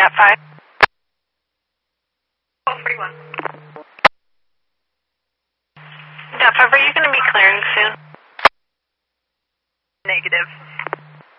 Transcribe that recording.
at 5. 41. Depth, are you going to be clearing soon? Negative.